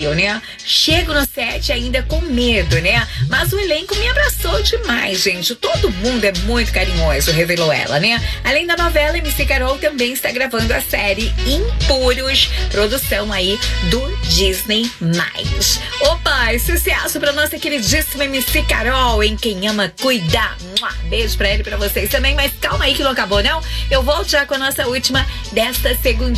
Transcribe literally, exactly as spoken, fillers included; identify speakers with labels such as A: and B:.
A: incrível, né? Chego no set ainda com medo, né? Mas o elenco me abraçou demais, gente. Todo mundo é muito carinhoso, revelou ela, né? Além da novela, M C Carol também está gravando a série Impuros, produção aí do Disney mais. Opa, sucesso pra nossa queridíssima M C Carol, em Quem Ama Cuida. Beijo pra ele e pra vocês também, mas calma aí que não acabou, não? Eu volto já com a nossa última desta segunda.